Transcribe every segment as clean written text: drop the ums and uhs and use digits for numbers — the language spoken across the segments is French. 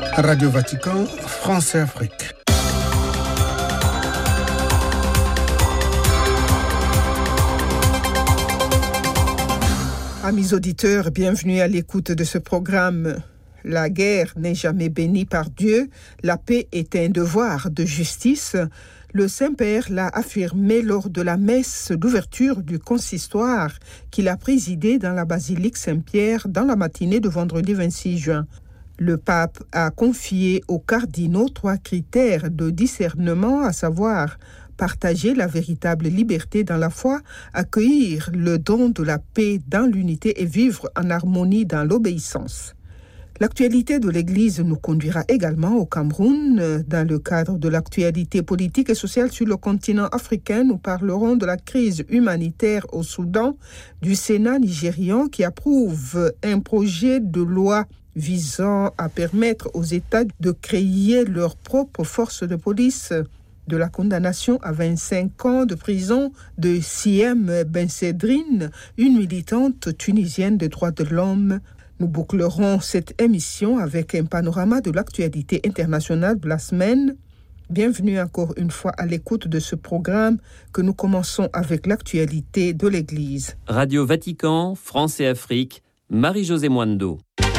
Radio Vatican, France et Afrique. Amis auditeurs, bienvenue à l'écoute de ce programme. La guerre n'est jamais bénie par Dieu, la paix est un devoir de justice. Le Saint-Père l'a affirmé lors de la messe d'ouverture du consistoire qu'il a présidé dans la basilique Saint-Pierre dans la matinée de vendredi 26 juin. Le pape a confié aux cardinaux 3 critères de discernement, à savoir partager la véritable liberté dans la foi, accueillir le don de la paix dans l'unité et vivre en harmonie dans l'obéissance. L'actualité de l'Église nous conduira également au Cameroun. Dans le cadre de l'actualité politique et sociale sur le continent africain, nous parlerons de la crise humanitaire au Soudan, du Sénat nigérian qui approuve un projet de loi visant à permettre aux États de créer leur propre force de police, de la condamnation à 25 ans de prison de Siem Bensedrine, une militante tunisienne des droits de l'homme. Nous bouclerons cette émission avec un panorama de l'actualité internationale de la semaine. Bienvenue encore une fois à l'écoute de ce programme que nous commençons avec l'actualité de l'Église. Radio Vatican, France et Afrique, Marie-Josée Mwando.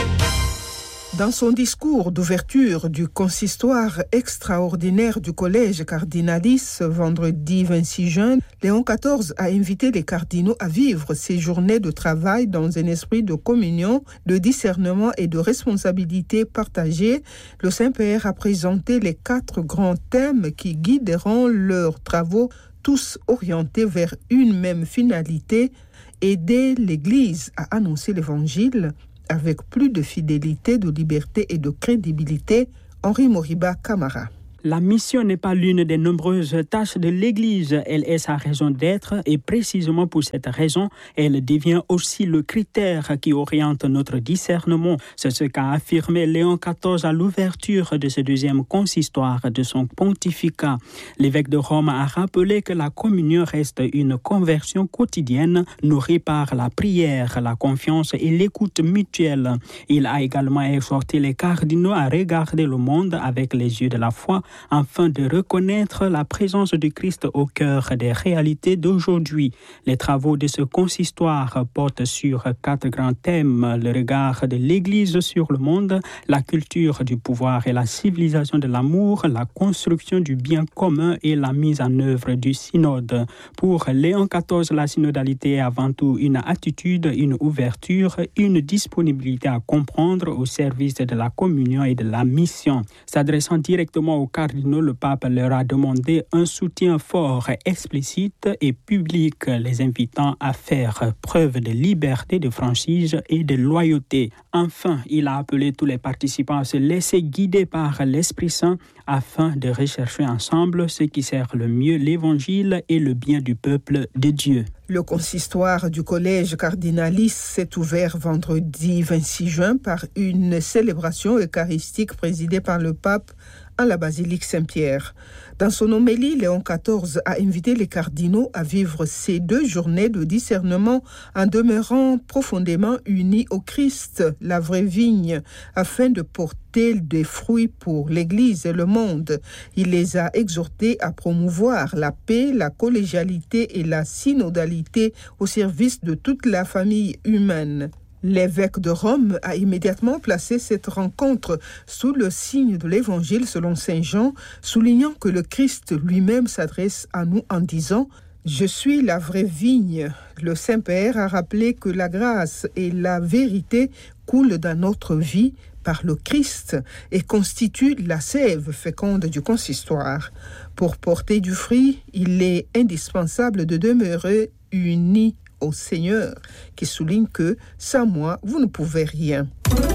Dans son discours d'ouverture du consistoire extraordinaire du Collège Cardinalis, vendredi 26 juin, Léon XIV a invité les cardinaux à vivre ces journées de travail dans un esprit de communion, de discernement et de responsabilité partagée. Le Saint-Père a présenté les 4 grands thèmes qui guideront leurs travaux, tous orientés vers une même finalité, aider l'Église à annoncer l'Évangile avec plus de fidélité, de liberté et de crédibilité. Henri Moriba Camara. La mission n'est pas l'une des nombreuses tâches de l'Église, elle est sa raison d'être et précisément pour cette raison, elle devient aussi le critère qui oriente notre discernement. C'est ce qu'a affirmé Léon XIV à l'ouverture de ce 2e consistoire de son pontificat. L'évêque de Rome a rappelé que la communion reste une conversion quotidienne nourrie par la prière, la confiance et l'écoute mutuelle. Il a également exhorté les cardinaux à regarder le monde avec les yeux de la foi afin de reconnaître la présence du Christ au cœur des réalités d'aujourd'hui. Les travaux de ce consistoire portent sur 4 grands thèmes: le regard de l'Église sur le monde, la culture du pouvoir et la civilisation de l'amour, la construction du bien commun et la mise en œuvre du synode. Pour Léon XIV, la synodalité est avant tout une attitude, une ouverture, une disponibilité à comprendre au service de la communion et de la mission. S'adressant directement aux cardinaux, le pape leur a demandé un soutien fort, explicite et public, les invitant à faire preuve de liberté, de franchise et de loyauté. Enfin, il a appelé tous les participants à se laisser guider par l'Esprit Saint afin de rechercher ensemble ce qui sert le mieux l'Évangile et le bien du peuple de Dieu. Le consistoire du Collège Cardinalis s'est ouvert vendredi 26 juin par une célébration eucharistique présidée par le pape à la basilique Saint-Pierre. Dans son homélie, Léon XIV a invité les cardinaux à vivre ces 2 journées de discernement en demeurant profondément unis au Christ, la vraie vigne, afin de porter des fruits pour l'Église et le monde. Il les a exhortés à promouvoir la paix, la collégialité et la synodalité au service de toute la famille humaine. L'évêque de Rome a immédiatement placé cette rencontre sous le signe de l'Évangile selon Saint Jean, soulignant que le Christ lui-même s'adresse à nous en disant « Je suis la vraie vigne ». Le Saint-Père a rappelé que la grâce et la vérité coulent dans notre vie par le Christ et constituent la sève féconde du consistoire. Pour porter du fruit, il est indispensable de demeurer unis au Seigneur, qui souligne que sans moi, vous ne pouvez rien.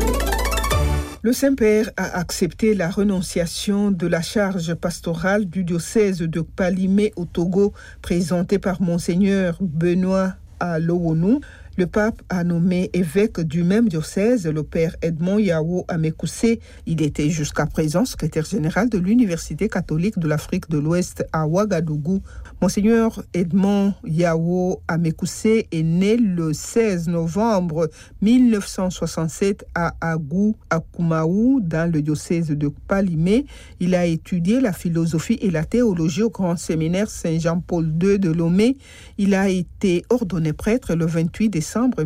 Le Saint-Père a accepté la renonciation de la charge pastorale du diocèse de Palimé au Togo, présentée par Monseigneur Benoît Alowonu. Le pape a nommé évêque du même diocèse le père Edmond Yao Amekoussé. Il était jusqu'à présent secrétaire général de l'Université catholique de l'Afrique de l'Ouest à Ouagadougou. Monseigneur Edmond Yao Amekoussé est né le 16 novembre 1967 à Agou, à Koumaou, dans le diocèse de Palimé. Il a étudié la philosophie et la théologie au grand séminaire Saint-Jean-Paul II de Lomé. Il a été ordonné prêtre le 28 décembre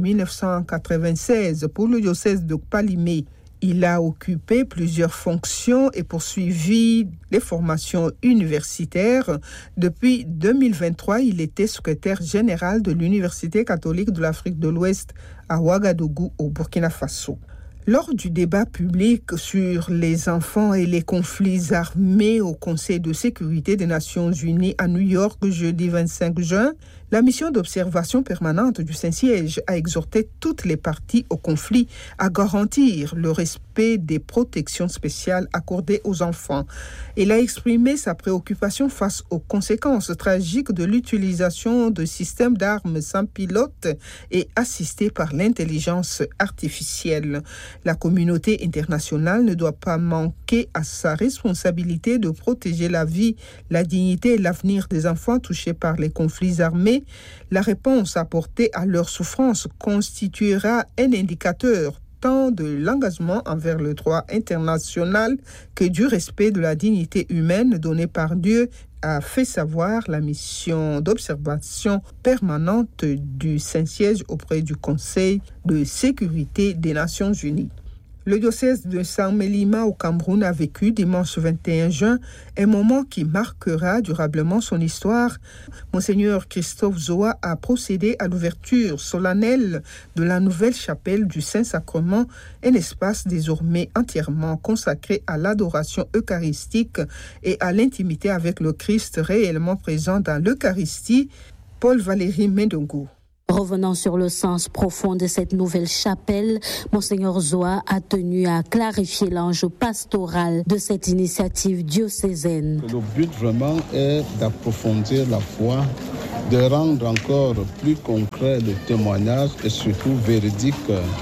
1996 pour le diocèse de Palimé. Il a occupé plusieurs fonctions et poursuivi les formations universitaires. Depuis 2023, il était secrétaire général de l'Université catholique de l'Afrique de l'Ouest à Ouagadougou, au Burkina Faso. Lors du débat public sur les enfants et les conflits armés au Conseil de sécurité des Nations Unies à New York jeudi 25 juin, la mission d'observation permanente du Saint-Siège a exhorté toutes les parties au conflit à garantir le respect des protections spéciales accordées aux enfants. Elle a exprimé sa préoccupation face aux conséquences tragiques de l'utilisation de systèmes d'armes sans pilote et assistés par l'intelligence artificielle. La communauté internationale ne doit pas manquer à sa responsabilité de protéger la vie, la dignité et l'avenir des enfants touchés par les conflits armés. La réponse apportée à leurs souffrances constituera un indicateur tant de l'engagement envers le droit international que du respect de la dignité humaine donnée par Dieu, a fait savoir la mission d'observation permanente du Saint-Siège auprès du Conseil de sécurité des Nations Unies. Le diocèse de Saint-Mélima au Cameroun a vécu dimanche 21 juin un moment qui marquera durablement son histoire. Monseigneur Christophe Zoa a procédé à l'ouverture solennelle de la nouvelle chapelle du Saint-Sacrement, un espace désormais entièrement consacré à l'adoration eucharistique et à l'intimité avec le Christ réellement présent dans l'Eucharistie. Paul Valéry Mendongo. Revenant sur le sens profond de cette nouvelle chapelle, Monseigneur Zoa a tenu à clarifier l'enjeu pastoral de cette initiative diocésaine. Le but vraiment est d'approfondir la foi, de rendre encore plus concret le témoignage et surtout véridique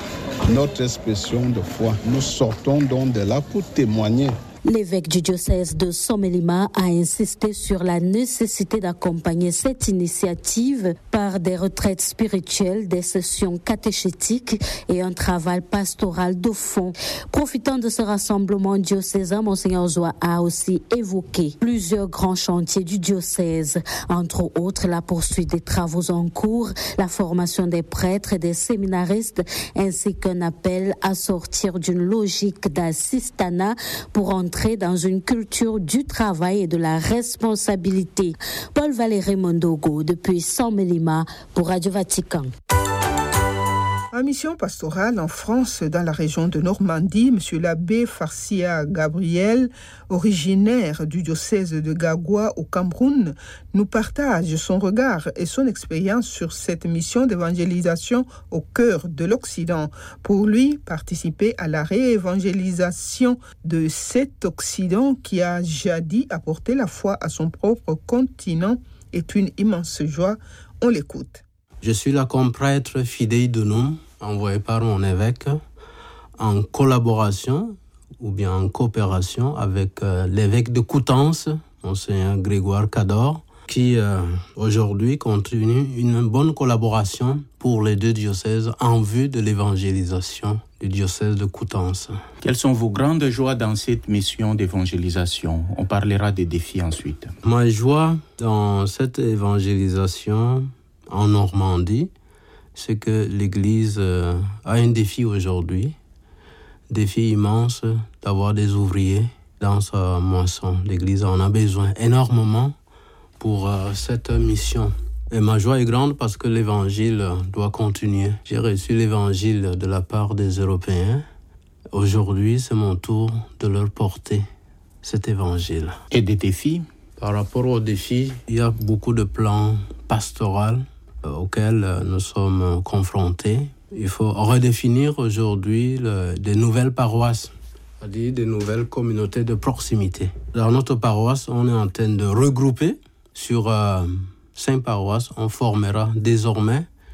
notre expression de foi. Nous sortons donc de là pour témoigner. L'évêque du diocèse de Saint-Mélima a insisté sur la nécessité d'accompagner cette initiative par des retraites spirituelles, des sessions catéchétiques et un travail pastoral de fond. Profitant de ce rassemblement diocésain, Monseigneur Zoa a aussi évoqué plusieurs grands chantiers du diocèse, entre autres la poursuite des travaux en cours, la formation des prêtres et des séminaristes, ainsi qu'un appel à sortir d'une logique d'assistanat pour entrer dans une culture du travail et de la responsabilité. Paul Valéry Mondogo, depuis Saint-Mélima, pour Radio Vatican. En mission pastorale en France, dans la région de Normandie, M. l'abbé Farcia Gabriel, originaire du diocèse de Gagua au Cameroun, nous partage son regard et son expérience sur cette mission d'évangélisation au cœur de l'Occident. Pour lui, participer à la réévangélisation de cet Occident qui a jadis apporté la foi à son propre continent est une immense joie. On l'écoute. Je suis là comme prêtre fidèle de nom, envoyé par mon évêque, en collaboration ou bien en coopération avec l'évêque de Coutances, Monseigneur Grégoire Cador, qui aujourd'hui continue une bonne collaboration pour les deux diocèses en vue de l'évangélisation du diocèse de Coutances. Quelles sont vos grandes joies dans cette mission d'évangélisation ? On parlera des défis ensuite. Ma joie dans cette évangélisation en Normandie, c'est que l'Église a un défi aujourd'hui, défi immense d'avoir des ouvriers dans sa moisson. L'Église en a besoin énormément pour cette mission. Et ma joie est grande parce que l'Évangile doit continuer. J'ai reçu l'Évangile de la part des Européens. Aujourd'hui, c'est mon tour de leur porter cet Évangile. Et des défis ? Par rapport aux défis, il y a beaucoup de plans pastoraux auxquels nous sommes confrontés. Il faut redéfinir aujourd'hui des nouvelles paroisses, c'est-à-dire des nouvelles communautés de proximité. Dans notre paroisse, on est en train de regrouper sur 5 paroisses. On formera désormais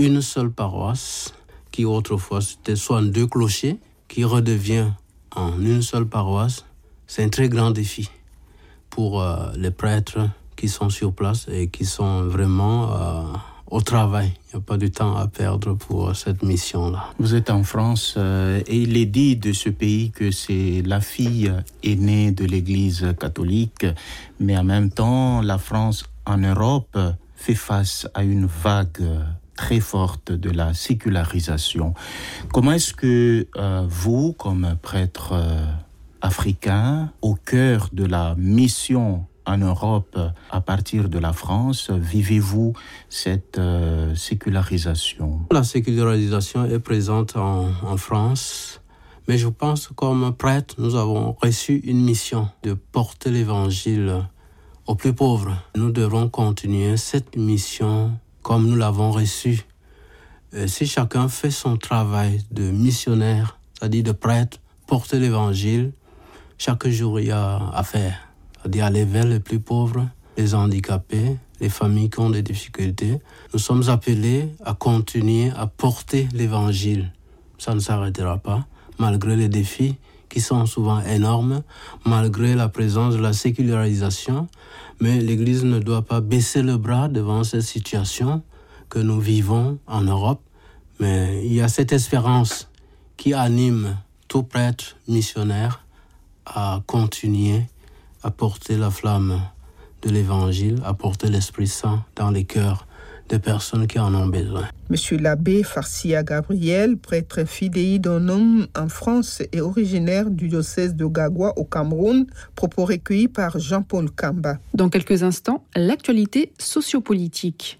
une seule paroisse, qui autrefois c'était soit 2 clochers, qui redevient en une seule paroisse. C'est un très grand défi pour les prêtres qui sont sur place et qui sont vraiment au travail. Il n'y a pas de temps à perdre pour cette mission-là. Vous êtes en France et il est dit de ce pays que c'est la fille aînée de l'Église catholique, mais en même temps, la France en Europe fait face à une vague très forte de la sécularisation. Comment est-ce que vous, comme prêtre africain, au cœur de la mission en Europe, à partir de la France, vivez-vous cette sécularisation? La sécularisation est présente en France, mais je pense que comme prêtre, nous avons reçu une mission de porter l'évangile aux plus pauvres. Nous devrons continuer cette mission comme nous l'avons reçue. Si chacun fait son travail de missionnaire, c'est-à-dire de prêtre, porter l'évangile, chaque jour il y a à faire. C'est-à-dire aller vers les plus pauvres, les handicapés, les familles qui ont des difficultés. Nous sommes appelés à continuer à porter l'évangile. Ça ne s'arrêtera pas, malgré les défis qui sont souvent énormes, malgré la présence de la sécularisation. Mais l'Église ne doit pas baisser le bras devant cette situation que nous vivons en Europe. Mais il y a cette espérance qui anime tout prêtre missionnaire à continuer à porter la flamme de l'Évangile, à porter l'Esprit Saint dans les cœurs des personnes qui en ont besoin. Monsieur l'abbé Farcia Gabriel, prêtre fidei donum en France et originaire du diocèse de Gagwa au Cameroun, propos recueillis par Jean-Paul Kamba. Dans quelques instants, l'actualité sociopolitique.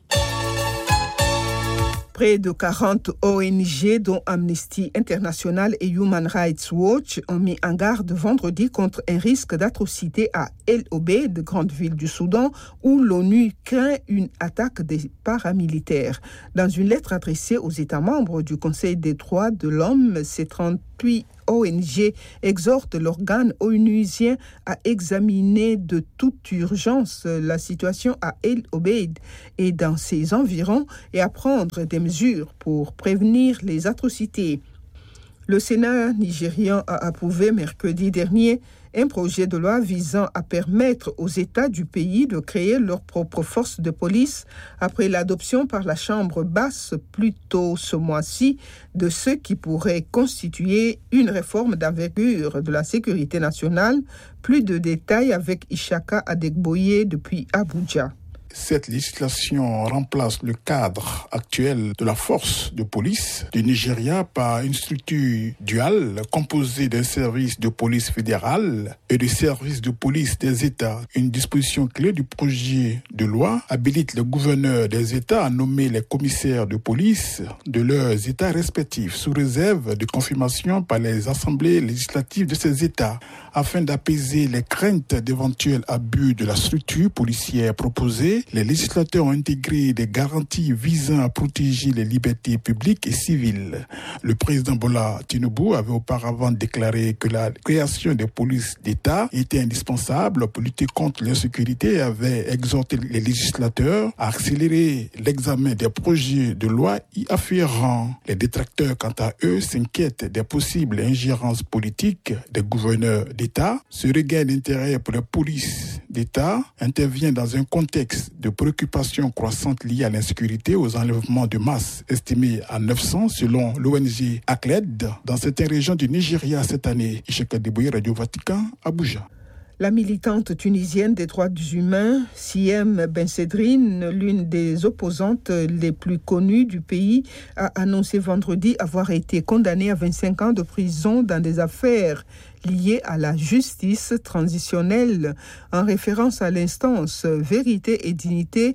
Près de 40 ONG, dont Amnesty International et Human Rights Watch, ont mis en garde vendredi contre un risque d'atrocité à El Obeid, grande ville du Soudan, où l'ONU craint une attaque des paramilitaires. Dans une lettre adressée aux États membres du Conseil des droits de l'homme, ces 38 ONG exhorte l'organe onusien à examiner de toute urgence la situation à El Obeid et dans ses environs et à prendre des mesures pour prévenir les atrocités. Le Sénat nigérian a approuvé mercredi dernier un projet de loi visant à permettre aux États du pays de créer leurs propres forces de police après l'adoption par la Chambre basse plus tôt ce mois-ci de ce qui pourrait constituer une réforme d'envergure de la sécurité nationale. Plus de détails avec Ishaka Adegboye depuis Abuja. Cette législation remplace le cadre actuel de la force de police du Nigeria par une structure duale composée d'un service de police fédéral et du service de police des États. Une disposition clé du projet de loi habilite le gouverneur des États à nommer les commissaires de police de leurs États respectifs sous réserve de confirmation par les assemblées législatives de ces États afin d'apaiser les craintes d'éventuels abus de la structure policière proposée. Les législateurs ont intégré des garanties visant à protéger les libertés publiques et civiles. Le président Bola Tinubu avait auparavant déclaré que la création des polices d'État était indispensable pour lutter contre l'insécurité et avait exhorté les législateurs à accélérer l'examen des projets de loi y afférents. Les détracteurs, quant à eux, s'inquiètent des possibles ingérences politiques des gouverneurs d'État. Ce regain d'intérêt pour les polices d'État intervient dans un contexte de préoccupations croissantes liées à l'insécurité, aux enlèvements de masse estimés à 900 selon l'ONG ACLED dans certaines régions du Nigeria cette année. Ishaka Debouye, Radio Vatican, Abuja. La militante tunisienne des droits humains, Siem Bensedrine, l'une des opposantes les plus connues du pays, a annoncé vendredi avoir été condamnée à 25 ans de prison dans des affaires liées à la justice transitionnelle, en référence à l'instance Vérité et Dignité,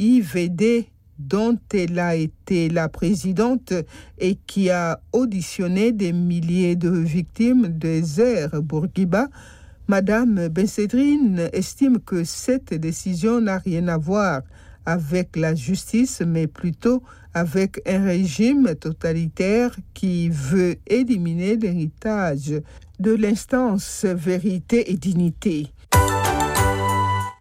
IVD, dont elle a été la présidente et qui a auditionné des milliers de victimes des airs Bourguiba. Madame Bensedrine estime que cette décision n'a rien à voir avec la justice, mais plutôt avec un régime totalitaire qui veut éliminer l'héritage de l'instance Vérité et Dignité.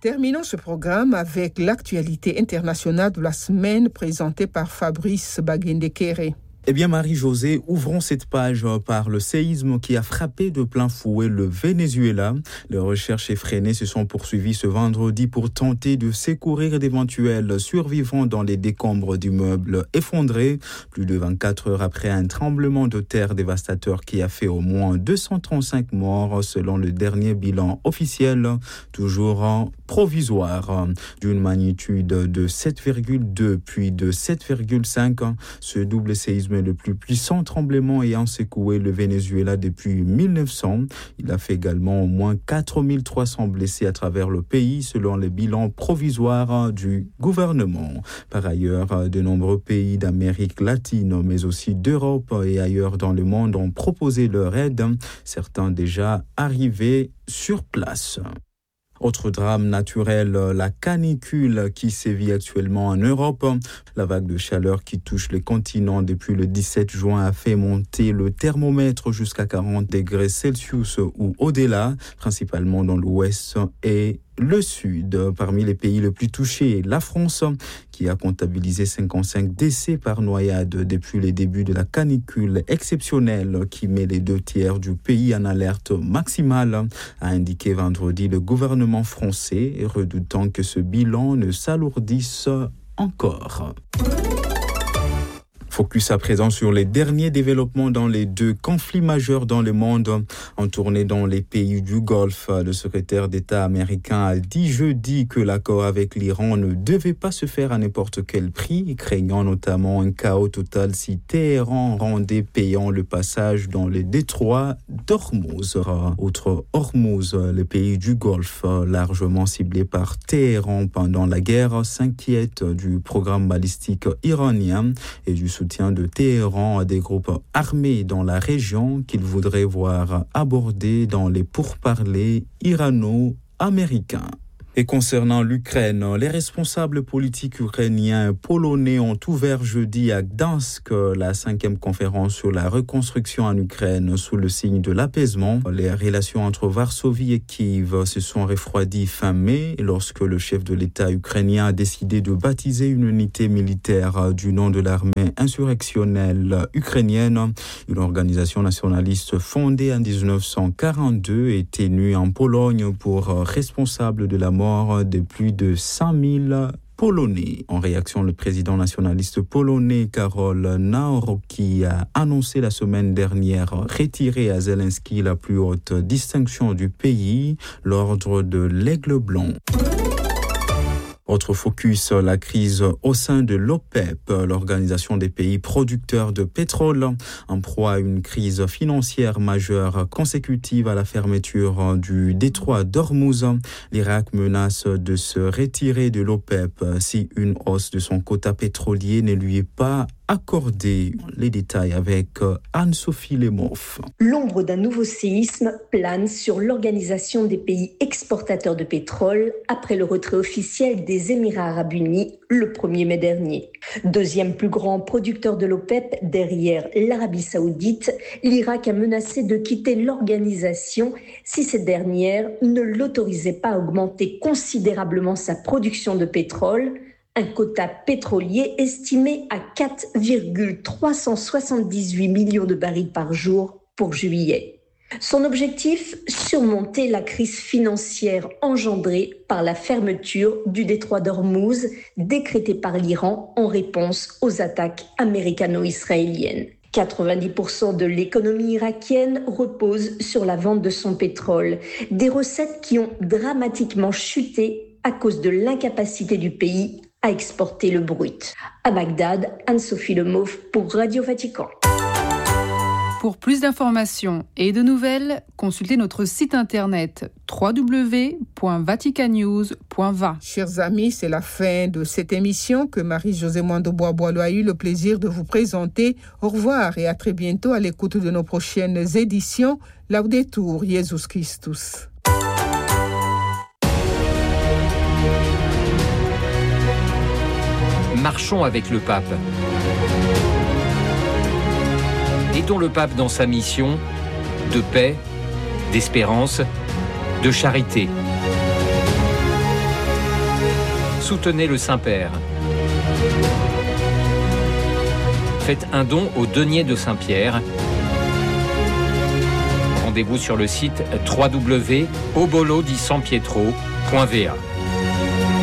Terminons ce programme avec l'actualité internationale de la semaine présentée par Fabrice Bagendekere. Eh bien, Marie-Josée, ouvrons cette page par le séisme qui a frappé de plein fouet le Venezuela. Les recherches effrénées se sont poursuivies ce vendredi pour tenter de secourir d'éventuels survivants dans les décombres d'immeubles effondrés. Plus de 24 heures après un tremblement de terre dévastateur qui a fait au moins 235 morts selon le dernier bilan officiel, toujours provisoire. D'une magnitude de 7,2 puis de 7,5, ce double séisme le plus puissant tremblement ayant secoué le Venezuela depuis 1900. Il a fait également au moins 4300 blessés à travers le pays selon les bilans provisoires du gouvernement. Par ailleurs, de nombreux pays d'Amérique latine, mais aussi d'Europe et ailleurs dans le monde ont proposé leur aide, certains déjà arrivés sur place. Autre drame naturel, la canicule qui sévit actuellement en Europe. La vague de chaleur qui touche les continents depuis le 17 juin a fait monter le thermomètre jusqu'à 40 degrés Celsius ou au-delà, principalement dans l'ouest et le sud. Parmi les pays les plus touchés, la France, qui a comptabilisé 55 décès par noyade depuis les débuts de la canicule exceptionnelle qui met les 2/3 du pays en alerte maximale, a indiqué vendredi le gouvernement français, redoutant que ce bilan ne s'alourdisse encore. Focus à présent sur les derniers développements dans les deux conflits majeurs dans le monde. En tournée dans les pays du Golfe, le secrétaire d'État américain a dit jeudi que l'accord avec l'Iran ne devait pas se faire à n'importe quel prix, craignant notamment un chaos total si Téhéran rendait payant le passage dans le détroit d'Ormuz. Outre Hormuz, les pays du Golfe, largement ciblés par Téhéran pendant la guerre, s'inquiètent du programme balistique iranien et du soutien de Téhéran à des groupes armés dans la région qu'il voudrait voir abordés dans les pourparlers irano-américains. Et concernant l'Ukraine, les responsables politiques ukrainiens et polonais ont ouvert jeudi à Gdansk la 5e conférence sur la reconstruction en Ukraine sous le signe de l'apaisement. Les relations entre Varsovie et Kiev se sont refroidies fin mai lorsque le chef de l'État ukrainien a décidé de baptiser une unité militaire du nom de l'armée insurrectionnelle ukrainienne, une organisation nationaliste fondée en 1942 et tenue en Pologne pour responsable de la mort de plus de 100 000 Polonais. En réaction, le président nationaliste polonais Karol Nawrocki a annoncé la semaine dernière retirer à Zelensky la plus haute distinction du pays, l'ordre de l'Aigle blanc. Autre focus, la crise au sein de l'OPEP, l'organisation des pays producteurs de pétrole, en proie à une crise financière majeure consécutive à la fermeture du détroit d'Ormuz. L'Irak menace de se retirer de l'OPEP si une hausse de son quota pétrolier ne lui est pas accordée. Les détails avec Anne-Sophie Lemoff. L'ombre d'un nouveau séisme plane sur l'organisation des pays exportateurs de pétrole après le retrait officiel des Émirats arabes unis le 1er mai dernier. Deuxième plus grand producteur de l'OPEP derrière l'Arabie saoudite, l'Irak a menacé de quitter l'organisation si cette dernière ne l'autorisait pas à augmenter considérablement sa production de pétrole, un quota pétrolier estimé à 4,378 millions de barils par jour pour juillet. Son objectif, surmonter la crise financière engendrée par la fermeture du détroit d'Ormuz, décrétée par l'Iran en réponse aux attaques américano-israéliennes. 90% de l'économie irakienne repose sur la vente de son pétrole, des recettes qui ont dramatiquement chuté à cause de l'incapacité du pays à exporter le brut. À Bagdad, Anne-Sophie Lemoff pour Radio Vatican. Pour plus d'informations et de nouvelles, consultez notre site internet www.vaticanews.va. Chers amis, c'est la fin de cette émission que Marie-Josée Mwando-Bois-Boileau a eu le plaisir de vous présenter. Au revoir et à très bientôt à l'écoute de nos prochaines éditions. Laudetur Jesus Christus. Marchons avec le pape. Aidons le pape dans sa mission de paix, d'espérance, de charité. Soutenez le Saint-Père. Faites un don au denier de Saint-Pierre. Rendez-vous sur le site www.obolo-di-san-pietro.va.